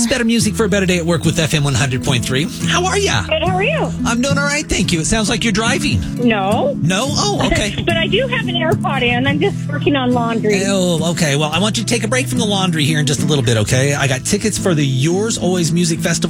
is Better Music for a Better Day at Work with FM 100.3. How are ya? Good, how are you? I'm doing all right, thank you. It sounds like you're driving. No. No? Oh, okay. But I do have an AirPod in. I'm just working on laundry. Oh, okay. Well, I want you to take a break from the laundry here in just a little bit, okay? I got tickets for the Yours Always Music Festival